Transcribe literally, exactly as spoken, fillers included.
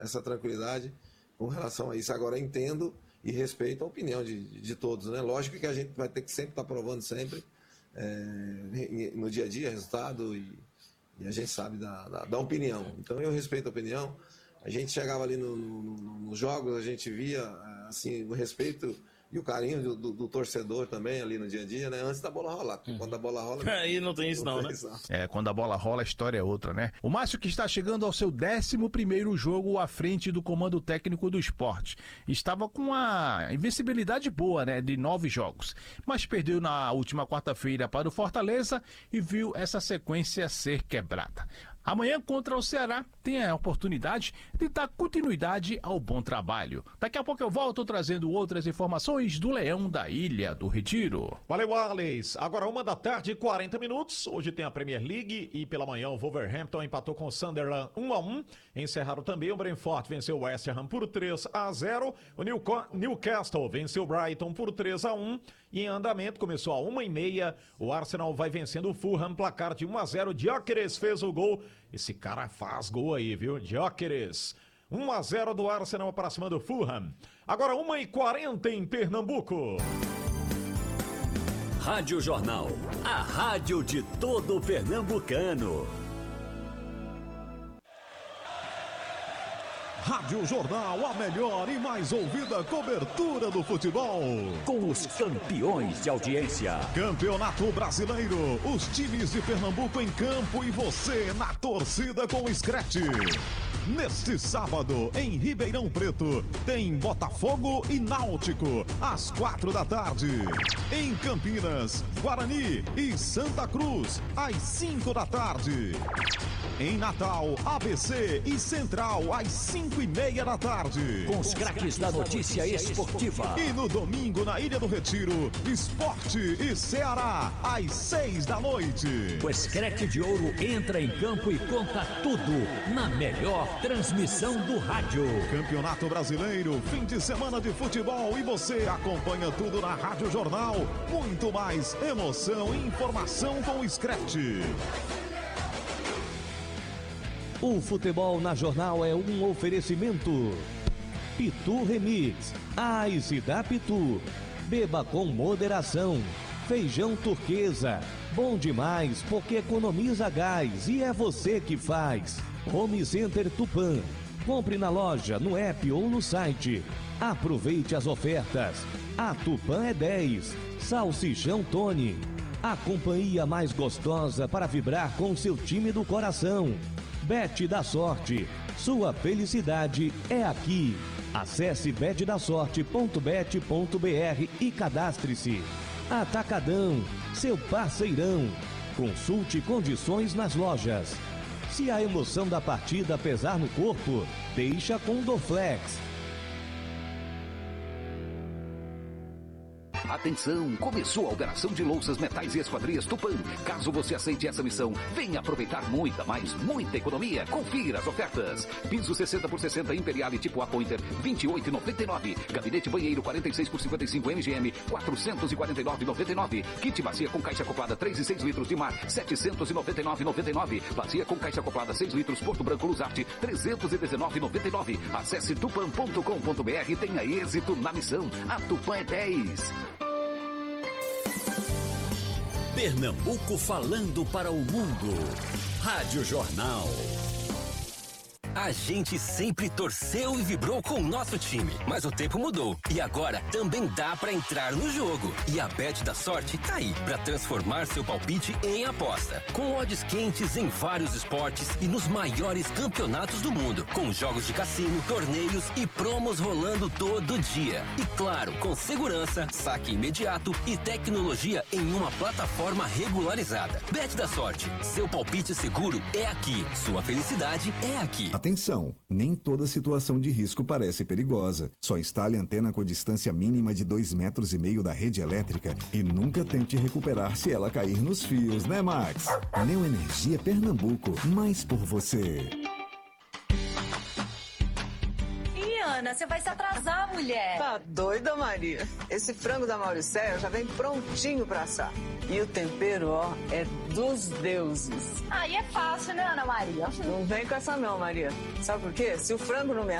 essa tranquilidade com relação a isso. Agora, entendo e respeito a opinião de, de todos, né? Lógico que a gente vai ter que sempre estar provando sempre, é, no dia a dia, resultado, e, e a gente sabe da, da, da opinião. Então, eu respeito a opinião. A gente chegava ali no, no, nos jogos, a gente via assim, o respeito e o carinho do, do, do torcedor também ali no dia a dia, né? Antes da bola rolar. Porque quando a bola rola... Aí não tem isso não, não, né? Isso, não. É, quando a bola rola, a história é outra, né? O Márcio, que está chegando ao seu décimo primeiro jogo à frente do comando técnico do esporte. Estava com uma invencibilidade boa, né? De nove jogos. Mas perdeu na última quarta-feira para o Fortaleza e viu essa sequência ser quebrada. Amanhã, contra o Ceará, tem a oportunidade de dar continuidade ao bom trabalho. Daqui a pouco eu volto trazendo outras informações do Leão da Ilha do Retiro. Valeu, Alex. Agora uma da tarde, quarenta minutos. Hoje tem a Premier League e pela manhã o Wolverhampton empatou com o Sunderland um a um. Encerraram também o Brentford, venceu o West Ham por três a zero. O Newcastle venceu o Brighton por três a um. E em andamento, começou a uma e meia. O Arsenal vai vencendo o Fulham, placar de um a zero. Gyökeres fez o gol. Esse cara faz gol aí, viu? Gyökeres. um a zero do Arsenal para cima do Fulham. Agora uma e quarenta em Pernambuco. Rádio Jornal, a rádio de todo pernambucano. Rádio Jornal, a melhor e mais ouvida cobertura do futebol. Com os campeões de audiência. Campeonato Brasileiro, os times de Pernambuco em campo e você na torcida com o Scratch. Neste sábado, em Ribeirão Preto, tem Botafogo e Náutico, às quatro da tarde. Em Campinas, Guarani e Santa Cruz, às cinco da tarde. Em Natal, A B C e Central, às cinco e meia da tarde. Com os craques da notícia esportiva. E no domingo, na Ilha do Retiro, Esporte e Ceará, às seis da noite. O Scratch de Ouro entra em campo e conta tudo na melhor transmissão do rádio. Campeonato Brasileiro, fim de semana de futebol e você acompanha tudo na Rádio Jornal. Muito mais emoção e informação com o Scratch. O futebol na Jornal é um oferecimento. Pitu Remix, a Ice da Pitu. Beba com moderação. Feijão turquesa, bom demais porque economiza gás e é você que faz. Home Center Tupã, compre na loja, no app ou no site. Aproveite as ofertas. A Tupã é dez. Salsichão Tony, a companhia mais gostosa para vibrar com seu time do coração. Bet da Sorte, sua felicidade é aqui. Acesse bet da sorte ponto bet ponto br e cadastre-se. Atacadão, seu parceirão. Consulte condições nas lojas. Se a emoção da partida pesar no corpo, deixa com Dorflex. Atenção, começou a operação de louças, metais e esquadrias Tupã. Caso você aceite essa missão, venha aproveitar muita, mais muita economia. Confira as ofertas. Piso sessenta por sessenta Imperial e tipo A Pointer, vinte e oito reais e noventa e nove centavos. Gabinete banheiro quarenta e seis por cinquenta e cinco M G M, quatrocentos e quarenta e nove reais e noventa e nove centavos. Kit bacia com caixa acoplada três e seis litros de mar, setecentos e noventa e nove reais e noventa e nove centavos. Bacia com caixa acoplada seis litros Porto Branco Luzarte, trezentos e dezenove reais e noventa e nove centavos. Acesse tupan ponto com ponto br e tenha êxito na missão. A Tupã é dez. Pernambuco falando para o mundo. Rádio Jornal. A gente sempre torceu e vibrou com o nosso time, mas o tempo mudou e agora também dá pra entrar no jogo. E a Bet da Sorte tá aí pra transformar seu palpite em aposta. Com odds quentes em vários esportes e nos maiores campeonatos do mundo, com jogos de cassino, torneios e promos rolando todo dia. E claro, com segurança, saque imediato e tecnologia em uma plataforma regularizada. Bet da Sorte, seu palpite seguro é aqui, sua felicidade é aqui. Atenção, nem toda situação de risco parece perigosa. Só instale antena com distância mínima de dois metros e meio da rede elétrica e nunca tente recuperar se ela cair nos fios, né, Max? Neo Energia Pernambuco, mais por você. E Ana, você vai se atrasar, mulher. Tá doida, Maria? Esse frango da Mauricéia já vem prontinho pra assar. E o tempero, ó, é dos deuses. Aí é fácil, né, Ana Maria? Não vem com essa não, Maria. Sabe por quê? Se o frango não me